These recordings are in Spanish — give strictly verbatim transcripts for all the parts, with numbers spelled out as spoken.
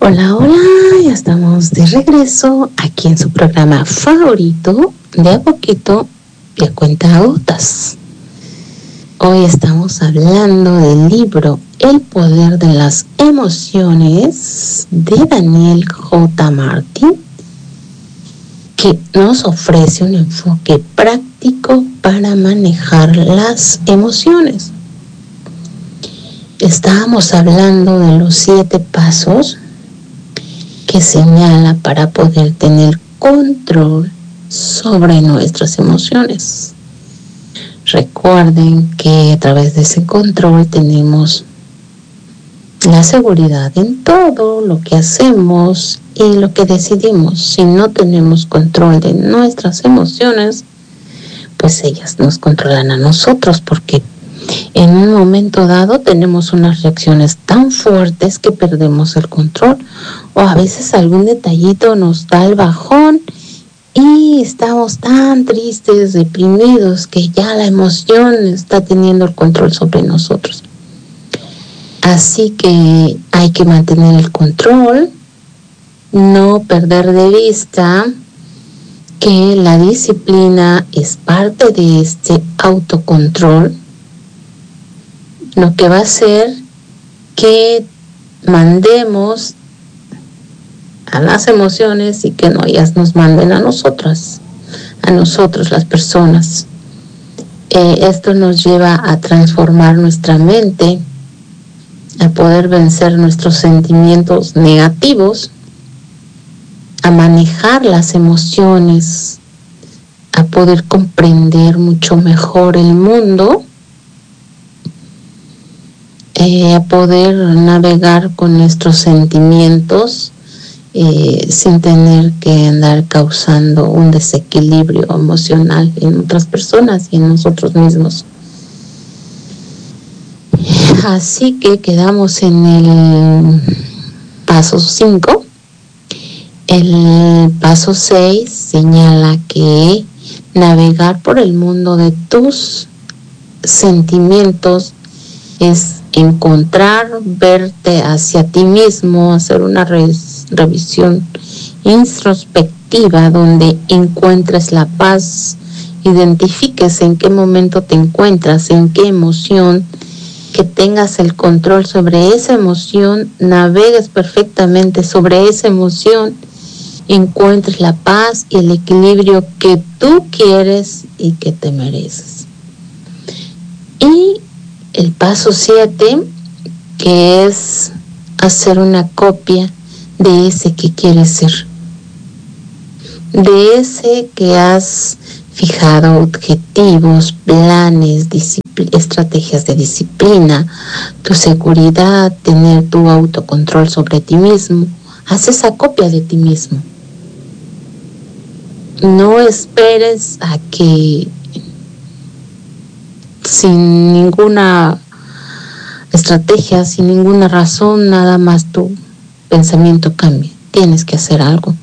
Hola, hola, ya estamos de regreso aquí en su programa favorito, de a poquito y a cuentagotas. Hoy estamos hablando del libro El poder de las emociones de Daniel J. Martin, que nos ofrece un enfoque práctico para manejar las emociones. Estábamos hablando de los siete pasos que señala para poder tener control sobre nuestras emociones. Recuerden que a través de ese control tenemos la seguridad en todo lo que hacemos y lo que decidimos. Si no tenemos control de nuestras emociones, pues ellas nos controlan a nosotros, porque en un momento dado tenemos unas reacciones tan fuertes que perdemos el control, o a veces algún detallito nos da el bajón y estamos tan tristes, deprimidos, que ya la emoción está teniendo el control sobre nosotros. Así que hay que mantener el control, no perder de vista que la disciplina es parte de este autocontrol, lo que va a hacer que mandemos a las emociones y que no ellas nos manden a nosotras, a nosotros las personas. Eh, esto nos lleva a transformar nuestra mente, a poder vencer nuestros sentimientos negativos, a manejar las emociones, a poder comprender mucho mejor el mundo, eh, a poder navegar con nuestros sentimientos eh, sin tener que andar causando un desequilibrio emocional en otras personas y en nosotros mismos. Así que quedamos en el paso cinco. El paso seis señala que navegar por el mundo de tus sentimientos es encontrar, verte hacia ti mismo, hacer una re- revisión introspectiva donde encuentres la paz, identifiques en qué momento te encuentras, en qué emoción, que tengas el control sobre esa emoción, navegues perfectamente sobre esa emoción, encuentres la paz y el equilibrio que tú quieres y que te mereces. Y el paso siete, que es hacer una copia de ese que quieres ser, de ese que has fijado objetivos, planes, discipl- estrategias de disciplina, tu seguridad, tener tu autocontrol sobre ti mismo. Haz esa copia de ti mismo. No esperes a que sin ninguna estrategia, sin ninguna razón, nada más tu pensamiento cambie. Tienes que hacer algo.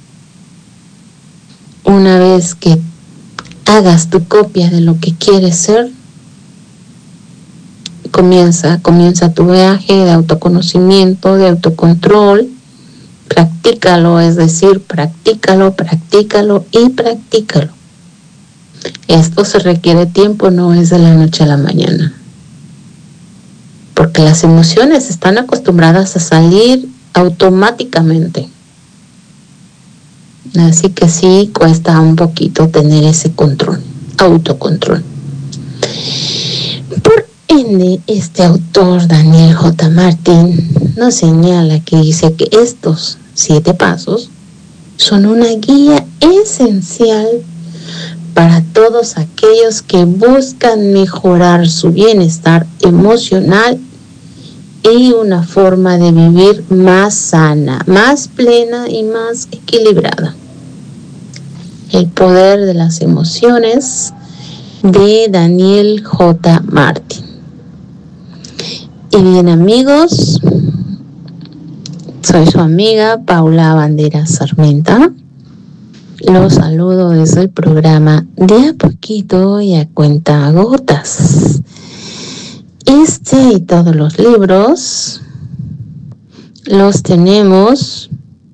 Una vez que hagas tu copia de lo que quieres ser, comienza, comienza tu viaje de autoconocimiento, de autocontrol. Practícalo, es decir, practícalo, practícalo y practícalo. Esto se requiere tiempo, no es de la noche a la mañana, porque las emociones están acostumbradas a salir automáticamente. Así que sí, cuesta un poquito tener ese control, autocontrol. Por ende, este autor, Daniel J. Martin, nos señala que dice que estos siete pasos son una guía esencial para todos aquellos que buscan mejorar su bienestar emocional y una forma de vivir más sana, más plena y más equilibrada. El poder de las emociones, de Daniel J. Martin. Y bien, amigos, soy su amiga Paula Banderas Sarmenta. Los saludo desde el programa De a Poquito y a Cuentagotas. Este y todos los libros los tenemos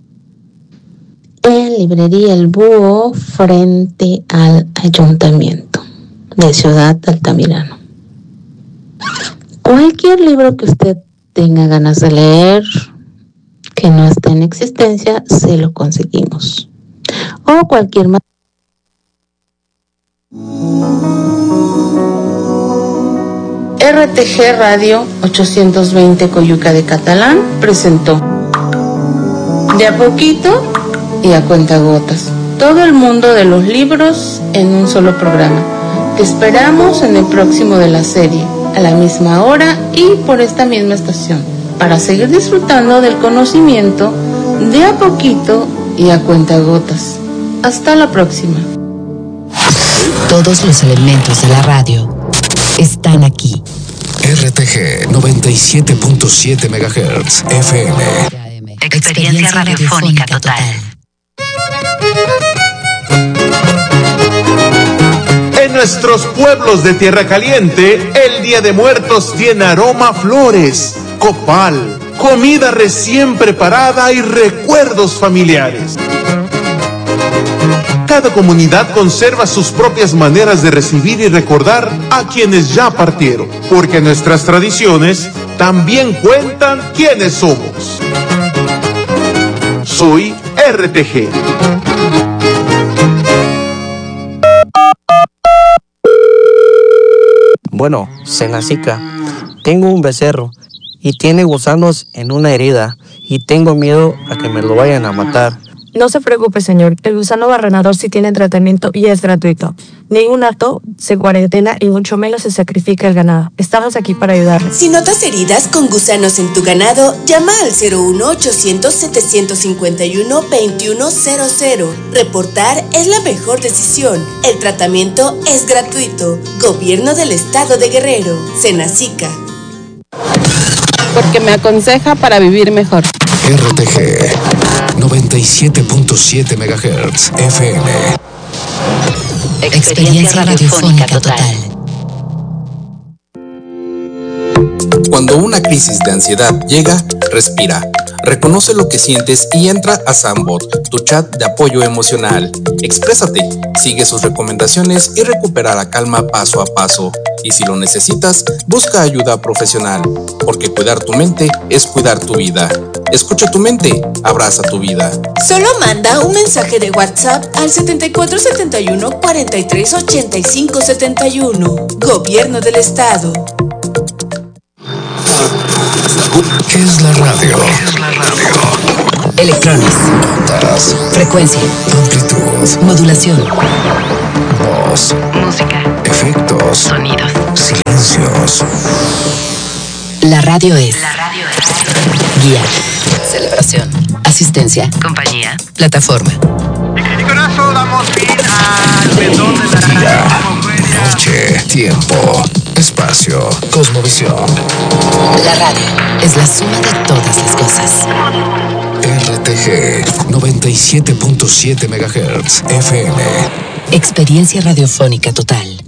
en Librería El Búho frente al Ayuntamiento de Ciudad Altamirano. Cualquier libro que usted tenga ganas de leer, que no esté en existencia, se lo conseguimos. O cualquier más. R T G Radio ochocientos veinte Coyuca de Catalán presentó De a poquito y a cuentagotas, todo el mundo de los libros en un solo programa. Te esperamos en el próximo de la serie, a la misma hora y por esta misma estación, para seguir disfrutando del conocimiento de a poquito y a cuentagotas. Hasta la próxima. Todos los elementos de la radio están aquí. R T G noventa y siete punto siete megahertz F M. Experiencia radiofónica total. En nuestros pueblos de Tierra Caliente, el Día de Muertos tiene aroma a flores, copal, comida recién preparada y recuerdos familiares. Cada comunidad conserva sus propias maneras de recibir y recordar a quienes ya partieron, porque nuestras tradiciones también cuentan quiénes somos. Soy R T G. Bueno, Senacica, tengo un becerro y tiene gusanos en una herida y tengo miedo a que me lo vayan a matar. No se preocupe, señor. El gusano barrenador sí tiene tratamiento y es gratuito. Ningún acto se cuarentena y mucho menos se sacrifica el ganado. Estamos aquí para ayudarle. Si notas heridas con gusanos en tu ganado, llama al cero uno ochocientos setecientos cincuenta y uno veintiuno cero cero. Reportar es la mejor decisión. El tratamiento es gratuito. Gobierno del Estado de Guerrero. Senacica. Porque me aconseja para vivir mejor. R T G noventa y siete punto siete megahertz F M. Experiencia radiofónica total. Cuando una crisis de ansiedad llega, respira. Reconoce lo que sientes y entra a Sambot, tu chat de apoyo emocional. Exprésate, sigue sus recomendaciones y recupera la calma paso a paso. Y si lo necesitas, busca ayuda profesional, porque cuidar tu mente es cuidar tu vida. Escucha tu mente, abraza tu vida. Solo manda un mensaje de WhatsApp al setenta y cuatro setenta y uno cuarenta y tres ochenta y cinco setenta y uno. Gobierno del Estado. ¿Qué es la radio? ¿Qué es la radio? Electrones. Notas. Frecuencia. Amplitud. Modulación. Voz. Música. Efectos. Sonidos. Silencios. La radio es. La radio es. Guía. Celebración. Asistencia. Compañía. Plataforma. Y con eso damos fin al perdón de la Día. Noche. Tiempo. Espacio. Cosmovisión. La radio es la suma de todas las cosas. R T G noventa y siete punto siete megahertz F M. Experiencia radiofónica total.